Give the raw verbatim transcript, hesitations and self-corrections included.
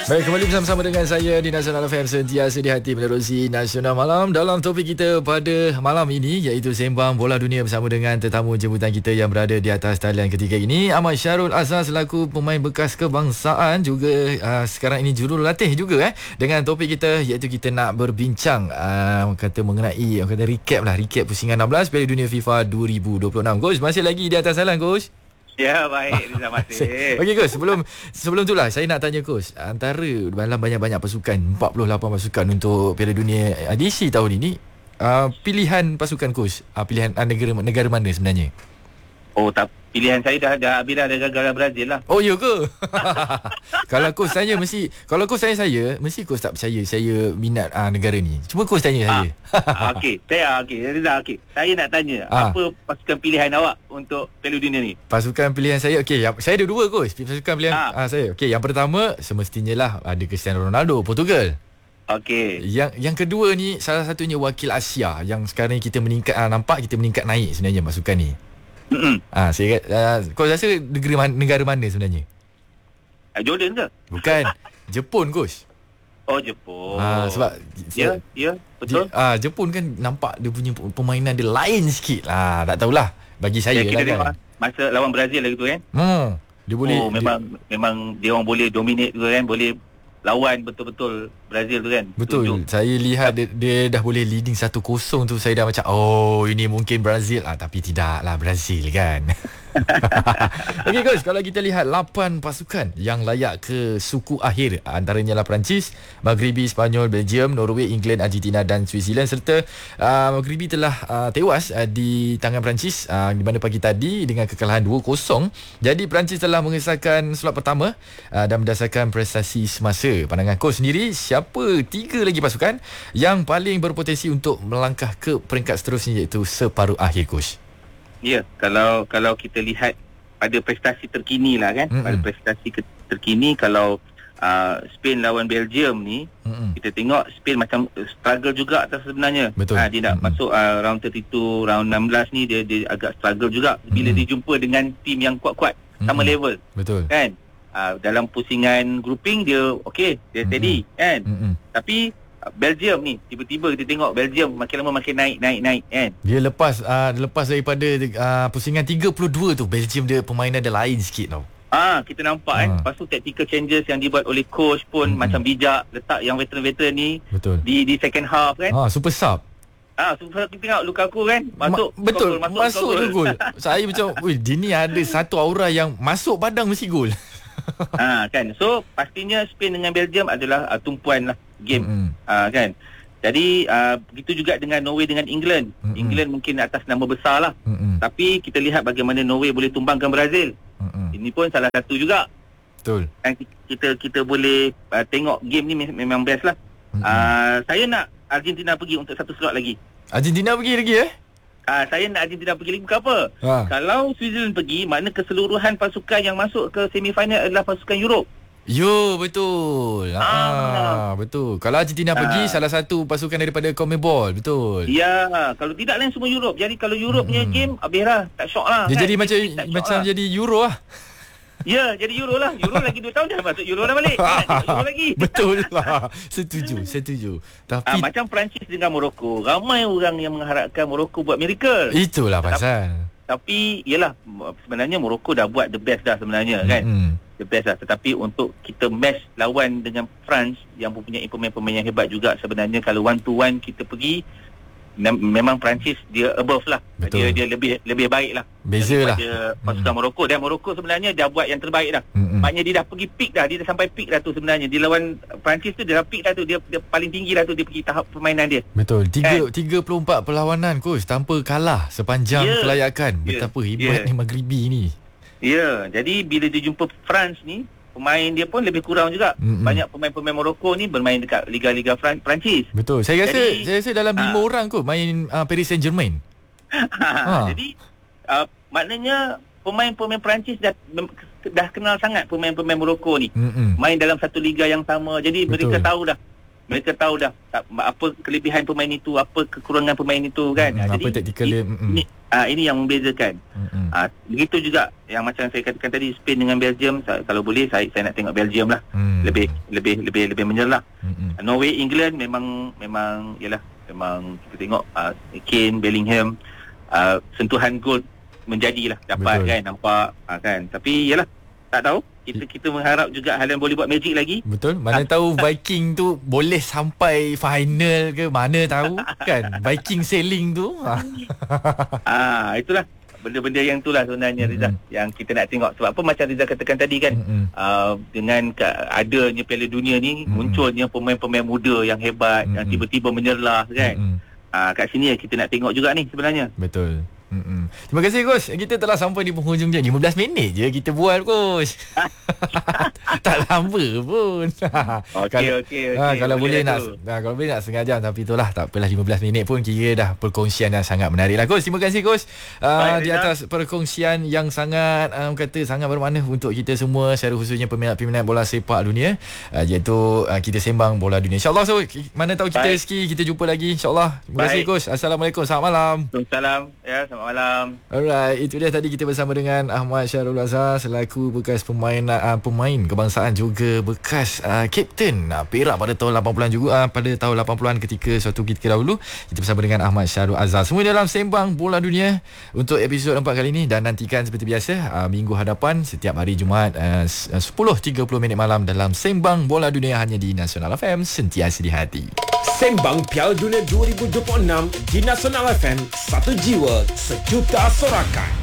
Baik, kembali bersama-sama dengan saya di Nasional F M, sentiasa di hati menerusi Nasional Malam. Dalam topik kita pada malam ini, iaitu sembang bola dunia bersama dengan tetamu jemputan kita yang berada di atas talian ketiga ini, Ahmad Syarul Azhar selaku pemain bekas kebangsaan, juga uh, sekarang ini jurulatih juga eh dengan topik kita, iaitu kita nak berbincang uh, kata mengenai kata recap lah, recap pusingan enam belas Piala Dunia FIFA dua ribu dua puluh enam. Coach, masih lagi di atas talian, Coach? Ya, baik. Riza masih. Okey, Coach, sebelum sebelum itulah saya nak tanya Coach, antara dalam banyak-banyak pasukan, empat puluh lapan pasukan untuk Piala Dunia edisi tahun ini, uh, pilihan pasukan Coach, uh, pilihan uh, negara negara mana sebenarnya? Oh, tak, pilihan saya dah dah habis dah, dah gagal Brazil lah. Oh, ya ke? Kalau Coach tanya mesti, kalau Coach tanya saya, mesti Coach tak percaya saya minat uh, negara ni. Cuma Coach tanya ah. saya. ah, Okey, saya okey, Riza okey. Saya nak tanya, ah. apa pasukan pilihan awak untuk Piala Dunia ni? Pasukan pilihan saya, okey, saya ada dua Coach. Pasukan pilihan ah. uh, saya. Okey, yang pertama semestinya lah ada Cristiano Ronaldo, Portugal. Okey. Yang yang kedua ni salah satunya wakil Asia yang sekarang ni kita meningkat, uh, nampak kita meningkat naik sebenarnya pasukan ni. Hmm. Ah, saya uh, kau rasa negeri man, negara mana sebenarnya? Jordan ke? Bukan. Jepun, Coach. Oh, Jepun. Ah, sebab ya, ya, betul. Je, ah, Jepun kan nampak dia punya permainan dia lain sikit lah. Tak tahulah bagi saya ya, lah kan. Masa lawan Brazil lagi tu kan. Hmm. Dia boleh oh, memang dia, memang dia orang boleh dominate tu kan, boleh lawan betul-betul Brazil tu kan. Betul. Tunjuk. Saya lihat dia, dia dah boleh leading satu kosong tu, saya dah macam oh ini mungkin Brazil ah, tapi tidak lah Brazil kan. Okey Coach, kalau kita lihat lapan pasukan yang layak ke suku akhir, antaranya lah Perancis, Maghribi, Spanyol, Belgium, Norway, England, Argentina dan Switzerland, serta uh, Maghribi telah uh, tewas uh, di tangan Perancis uh, di mana pagi tadi dengan kekalahan dua kosong. Jadi Perancis telah mengesahkan slot pertama uh, dan berdasarkan prestasi semasa, pandangan Coach sendiri, siapa tiga lagi pasukan yang paling berpotensi untuk melangkah ke peringkat seterusnya, iaitu separuh akhir, Coach? Ya, kalau kalau kita lihat pada prestasi terkini lah kan, mm-hmm. pada prestasi terkini, kalau uh, Spain lawan Belgium ni, mm-hmm. kita tengok Spain macam struggle juga atas sebenarnya. Betul. Ha, dia nak mm-hmm. masuk uh, round tiga puluh dua, round enam belas ni dia dia agak struggle juga bila mm-hmm. dia jumpa dengan tim yang kuat-kuat, mm-hmm. sama level. Betul. Kan? Uh, dalam pusingan grouping dia okey, dia steady mm-hmm. kan. Mm-hmm. Tapi Belgium ni tiba-tiba kita tengok Belgium makin lama makin naik naik naik kan. Dia lepas uh, lepas daripada uh, pusingan tiga puluh dua tu, Belgium dia permainan dia lain sikit tau. Ah, kita nampak ah. kan. Lepas tu tactical changes yang dibuat oleh coach pun mm-hmm. macam bijak, letak yang veteran-veteran ni betul. di di second half kan. Ah, super sub. Ah, super kita tengok Lukaku kan masuk Ma- betul gol, masuk, masuk je gol. Saya macam, weh, dia ni ada satu aura yang masuk padang mesti gol. Ah, kan. So pastinya Spain dengan Belgium adalah uh, tumpuan lah game. Mm-hmm. Ah, kan. Jadi uh, begitu juga dengan Norway dengan England. Mm-hmm. England mungkin atas nama besar lah. Mm-hmm. Tapi kita lihat bagaimana Norway boleh tumbangkan Brazil. Mm-hmm. Ini pun salah satu juga. Betul. Dan kita kita boleh uh, tengok game ni memang best lah. Mm-hmm. Uh, saya nak Argentina pergi untuk satu slot lagi. Argentina pergi lagi eh? Uh, saya nak Argentina pergi lagi. Bukan apa? Ha. Kalau Switzerland pergi, makna keseluruhan pasukan yang masuk ke semifinal adalah pasukan Europe. Yo, betul. Ah, ah betul. Kalau Argentina ah. pergi, salah satu pasukan daripada CONMEBOL, betul. Ya, kalau tidak lain semua Europe. Jadi kalau Europe punya hmm. game, habis lah, tak syok lah. Dia kan? jadi macam macam lah. jadi Euro lah. Ya, jadi Euro lah. Euro lagi dua tahun dah masuk Euro dah balik. Euro lagi. Betul lah. Setuju, setuju. Tapi ah, macam Perancis dengan Morocco, ramai orang yang mengharapkan Morocco buat miracle. Itulah pasal. Tapi, tapi yalah, sebenarnya Morocco dah buat the best dah sebenarnya kan. Hmm. The best lah. Tetapi untuk kita match lawan dengan France yang mempunyai pemain-pemain yang hebat juga, sebenarnya kalau one to one kita pergi, mem- memang Perancis dia above lah. Betul. Dia dia lebih lebih baik lah. Beza lah pasukan hmm. Morocco. Dan Morocco sebenarnya dah buat yang terbaik dah. Hmm. Maknanya dia dah pergi peak dah. Dia dah sampai peak dah tu sebenarnya. Dia lawan Perancis tu dia dah peak dah tu. Dia, dia paling tinggi dah tu. Dia pergi tahap permainan dia. Betul. Tiga, kan? tiga puluh empat perlawanan coach tanpa kalah sepanjang yeah. kelayakan. Betapa yeah. hebat yeah. ni Maghribi ni. Ya, jadi bila dia jumpa France ni, pemain dia pun lebih kurang juga. Mm-hmm. Banyak pemain-pemain Morocco ni bermain dekat liga-liga Fran- Perancis. Betul. Saya rasa jadi, saya rasa dalam lima ha. orang kot main uh, Paris Saint-Germain. ha. Jadi uh, maknanya pemain-pemain Perancis dah dah kenal sangat pemain-pemain Morocco ni. Mm-hmm. Main dalam satu liga yang sama. Jadi Betul. mereka tahu dah mereka tahu dah tak, apa kelebihan pemain itu, apa kekurangan pemain itu kan. Hmm, Jadi apa taktikal dia. ini, uh, ini yang membezakan. Hmm. Uh, begitu juga yang macam saya katakan tadi, Spain dengan Belgium, saya, kalau boleh saya saya nak tengok Belgium lah. Hmm. Lebih lebih lebih lebih menyerlah. Hmm. Uh, Norway, England memang memang yalah memang kita tengok uh, Kane, Bellingham, uh, sentuhan gol menjadilah dapat. Betul. Kan nampak uh, kan. Tapi yalah tak tahu, kita kita mengharap juga Haaland boleh buat magic lagi. Betul. Mana tahu Viking tu boleh sampai final ke, mana tahu kan. Viking sailing tu. Ah, itulah benda-benda yang itulah sebenarnya Rizal, mm-hmm. yang kita nak tengok. Sebab apa macam Rizal katakan tadi kan, mm-hmm. uh, dengan adanya Piala Dunia ni, mm-hmm. munculnya pemain-pemain muda yang hebat, mm-hmm. yang tiba-tiba menyerlah kan. Mm-hmm. Uh, kat sini kita nak tengok juga ni sebenarnya. Betul. Mm-mm. Terima kasih Coach. Kita telah sampai di penghujung jam. lima belas minit je kita buat Coach. Tak lama pun. Okey okey okey. Ha, kalau boleh, boleh nak ha, kalau boleh nak setengah jam, tapi itulah tak apalah, lima belas minit pun kira dah perkongsian yang sangat menarik lah Coach. Terima kasih Coach uh, di atas perkongsian yang sangat um, kata sangat bermakna untuk kita semua, secara khususnya peminat-peminat bola sepak dunia, uh, iaitu uh, kita sembang bola dunia. InsyaAllah so, mana tahu kita rezeki kita jumpa lagi insyaAllah. Terima kasih Coach. Assalamualaikum. Selamat malam. Waalaikumsalam. Ya, selamat malam. Alright, itu dia tadi kita bersama dengan Ahmad Syahrul Azhar selaku bekas pemain uh, pemain kebangsaan, juga bekas uh, kapten uh, Perak pada tahun lapan puluhan juga, uh, pada tahun lapan puluhan ketika suatu ketika dahulu. Kita bersama dengan Ahmad Syahrul Azhar semua dalam Sembang Bola Dunia untuk episod empat kali ini, dan nantikan seperti biasa uh, minggu hadapan setiap hari Jumaat uh, sepuluh tiga puluh minit malam dalam Sembang Bola Dunia hanya di Nasional F M, sentiasa di hati. Sembang Piala Dunia dua ribu dua puluh enam di Nasional F M, satu jiwa, sejuta sorakan.